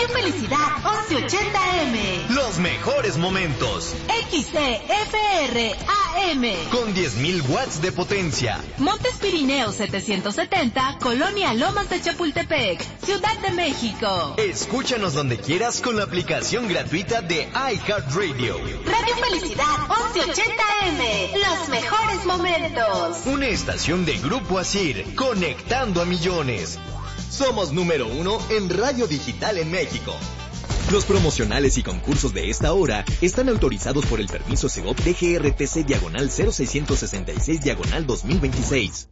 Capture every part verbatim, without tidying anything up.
Radio Felicidad once ochenta eme. Los mejores momentos. X C F R A M. Con diez mil watts de potencia. Montes Pirineos setecientos setenta, Colonia Lomas de Chapultepec, Ciudad de México. Escúchanos donde quieras con la aplicación gratuita de iHeartRadio. Radio Felicidad once ochenta eme. Los mejores momentos. Una estación de Grupo Asir, conectando a millones. Somos número uno en radio digital en México. Los promocionales y concursos de esta hora están autorizados por el permiso Segov D G R T C diagonal cero seiscientos sesenta y seis diagonal dos mil veintiséis.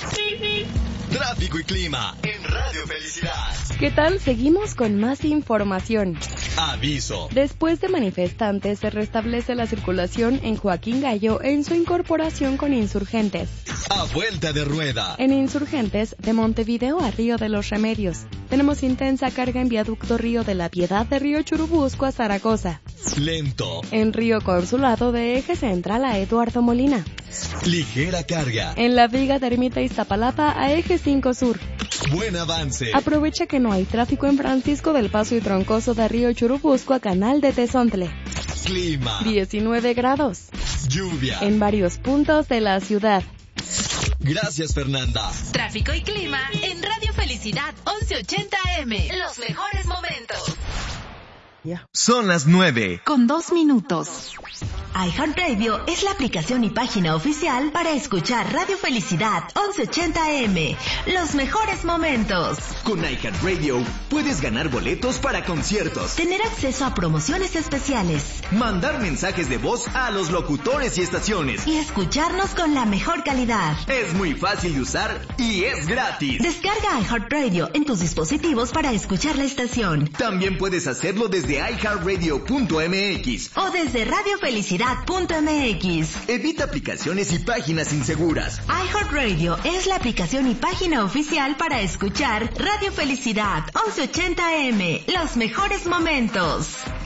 Tráfico y clima en Radio Felicidad. ¿Qué tal? Seguimos con más información. Aviso. Después de manifestantes, se restablece la circulación en Joaquín Gallo en su incorporación con Insurgentes. A vuelta de rueda. En Insurgentes, de Montevideo a Río de los Remedios. Tenemos intensa carga en viaducto Río de la Piedad de Río Churubusco a Zaragoza. Lento. En Río Consulado de Eje Central a Eduardo Molina. Ligera carga. En la viga de Ermita Iztapalapa a Eje cinco Sur. Buen avance. Aprovecha que no hay tráfico en Francisco del Paso y Troncoso de Río Churubusco a Canal de Tezontle. Clima. diecinueve grados. Lluvia. En varios puntos de la ciudad. Gracias, Fernanda. Tráfico y clima en Radio Felicidad once ochenta eme. Los mejores momentos. Son las nueve. Con dos minutos. iHeartRadio es la aplicación y página oficial para escuchar Radio Felicidad once ochenta eme. Los mejores momentos. Con iHeartRadio puedes ganar boletos para conciertos, Tener acceso a promociones especiales mandar mensajes de voz a los locutores y estaciones. y escucharnos con la mejor calidad. Es muy fácil de usar y es gratis. Descarga iHeartRadio en tus dispositivos para escuchar la estación. También puedes hacerlo desde i heart radio punto m x O desde radio felicidad punto eme equis. Evita aplicaciones y páginas inseguras. iHeartRadio es la aplicación y página oficial para escuchar Radio Felicidad once ochenta eme. Los mejores momentos.